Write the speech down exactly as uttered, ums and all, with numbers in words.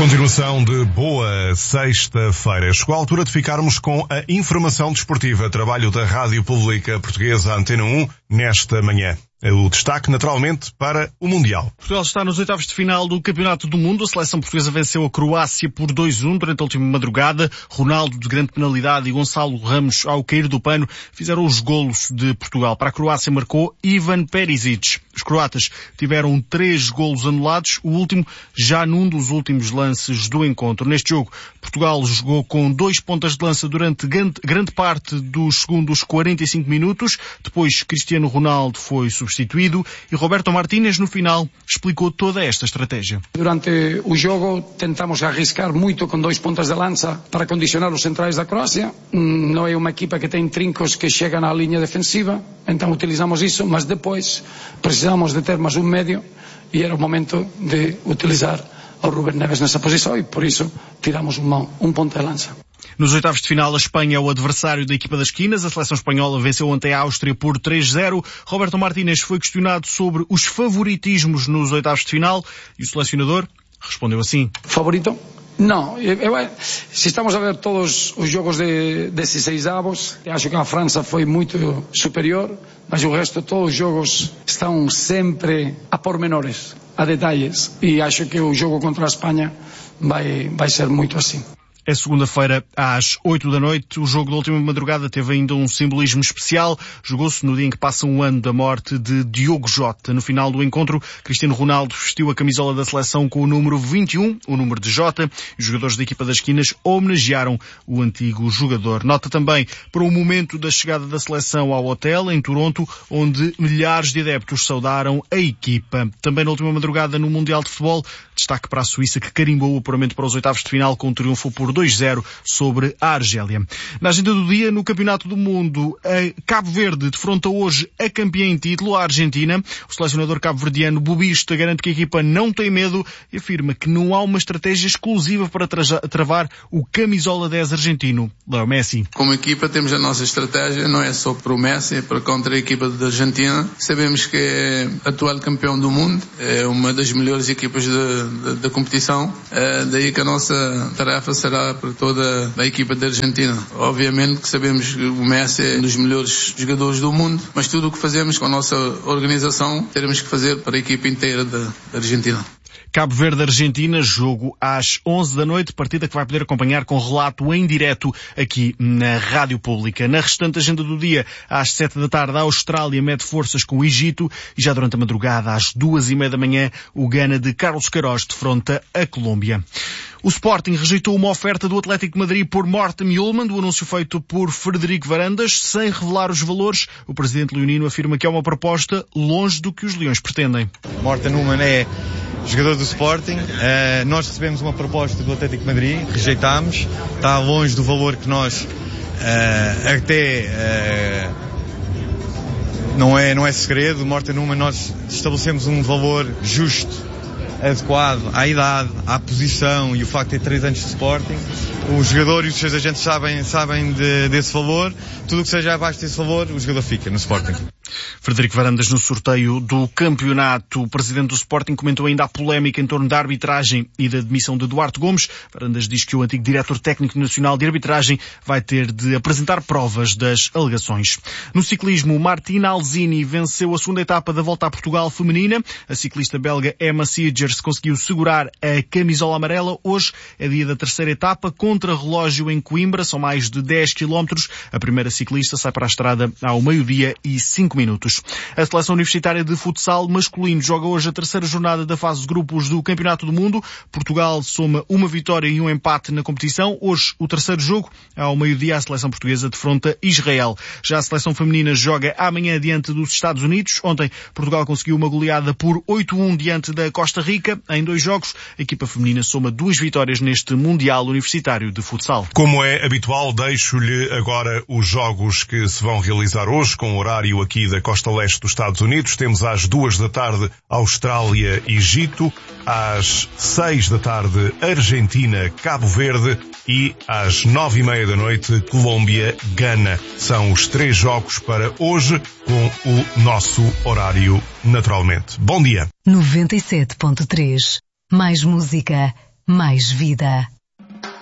Continuação de boa sexta-feira. Chegou a altura de ficarmos com a informação desportiva, trabalho da Rádio Pública Portuguesa Antena um, nesta manhã. O destaque, naturalmente, para o Mundial. Portugal está nos oitavos de final do Campeonato do Mundo. A seleção portuguesa venceu a Croácia por dois a um durante a última madrugada. Ronaldo, de grande penalidade, e Gonçalo Ramos, ao cair do pano, fizeram os golos de Portugal. Para a Croácia marcou Ivan Perisic. Os croatas tiveram três golos anulados, o último já num dos últimos lances do encontro. Neste jogo, Portugal jogou com dois pontas de lança durante grande, grande parte dos segundos quarenta e cinco minutos. Depois, Cristiano Ronaldo foi substituído e Roberto Martínez, no final, explicou toda esta estratégia. Durante o jogo, tentamos arriscar muito com dois pontas de lança para condicionar os centrais da Croácia. Não é uma equipa que tem trincos que chegam à linha defensiva, então utilizamos isso, mas depois precisamos de ter mais um médio e era o momento de utilizar o Rubén Neves nessa posição e por isso tiramos um, um ponta de lança. Nos oitavos de final, a Espanha é o adversário da equipa das esquinas. A seleção espanhola venceu ontem a Áustria por três a zero. Roberto Martínez foi questionado sobre os favoritismos nos oitavos de final e o selecionador respondeu assim. Favorito? Não. Eu, eu, se estamos a ver todos os jogos de dezesseis avos, acho que a França foi muito superior, mas o resto, todos os jogos estão sempre a pormenores, a detalhes, e acho que o jogo contra a Espanha vai, vai ser muito assim. É segunda-feira, às oito da noite. O jogo da última madrugada teve ainda um simbolismo especial. Jogou-se no dia em que passa um ano da morte de Diogo Jota. No final do encontro, Cristiano Ronaldo vestiu a camisola da seleção com o número vinte e um, o número de Jota. Os jogadores da equipa das esquinas homenagearam o antigo jogador. Nota também para o momento da chegada da seleção ao hotel, em Toronto, onde milhares de adeptos saudaram a equipa. Também na última madrugada, no Mundial de Futebol, destaque para a Suíça, que carimbou o apuramento para os oitavos de final com um triunfo por dois a zero sobre a Argélia. Na agenda do dia, no Campeonato do Mundo, a Cabo Verde defronta hoje a campeã em título, a Argentina. O selecionador cabo-verdiano Bobista garante que a equipa não tem medo e afirma que não há uma estratégia exclusiva para travar o camisola dez argentino, Leo Messi. Como equipa temos a nossa estratégia, não é só para o Messi, é para contra a equipa da Argentina. Sabemos que é atual campeão do mundo, é uma das melhores equipas da competição, é daí que a nossa tarefa será para toda a equipa da Argentina. Obviamente que sabemos que o Messi é um dos melhores jogadores do mundo, mas tudo o que fazemos com a nossa organização teremos que fazer para a equipa inteira da Argentina. Cabo Verde-Argentina, jogo às onze da noite, partida que vai poder acompanhar com relato em direto aqui na Rádio Pública. Na restante agenda do dia, às sete da tarde, a Austrália mede forças com o Egito e já durante a madrugada, às duas e meia da manhã, o Ghana de Carlos Queiroz defronta a Colômbia. O Sporting rejeitou uma oferta do Atlético de Madrid por Morten Hjulmand, o anúncio feito por Frederico Varandas, sem revelar os valores. O presidente leonino afirma que é uma proposta longe do que os leões pretendem. Morten Hjulmand é jogador do Sporting. Uh, nós recebemos uma proposta do Atlético de Madrid, rejeitámos, está longe do valor que nós uh, até uh, não é, não é segredo. Morten Hjulmand, nós estabelecemos um valor justo, adequado à idade, à posição e o facto de ter três anos de Sporting. O jogador e os seus agentes sabem, sabem de, desse valor. Tudo o que seja abaixo desse valor, o jogador fica no Sporting. Frederico Varandas, no sorteio do campeonato. O presidente do Sporting comentou ainda a polémica em torno da arbitragem e da demissão de Duarte Gomes. Varandas diz que o antigo diretor técnico nacional de arbitragem vai ter de apresentar provas das alegações. No ciclismo, Martina Alzini venceu a segunda etapa da Volta a Portugal feminina. A ciclista belga Emma Siegers conseguiu segurar a camisola amarela. Hoje é dia da terceira etapa, contra relógio em Coimbra. São mais de dez quilómetros. A primeira ciclista sai para a estrada ao meio-dia e cinco minutos. A seleção universitária de futsal masculino joga hoje a terceira jornada da fase de grupos do Campeonato do Mundo. Portugal soma uma vitória e um empate na competição. Hoje, o terceiro jogo, ao meio-dia, a seleção portuguesa defronta Israel. Já a seleção feminina joga amanhã diante dos Estados Unidos. Ontem, Portugal conseguiu uma goleada por oito a um diante da Costa Rica. Em dois jogos, a equipa feminina soma duas vitórias neste Mundial Universitário de Futsal. Como é habitual, deixo-lhe agora os jogos que se vão realizar hoje, com o horário aqui da costa leste dos Estados Unidos. Temos às duas da tarde Austrália-Egito, às seis da tarde Argentina-Cabo Verde e às nove e meia da noite Colômbia-Gana. São os três jogos para hoje, com o nosso horário naturalmente. Bom dia. noventa e sete ponto três. Mais música. mais vida.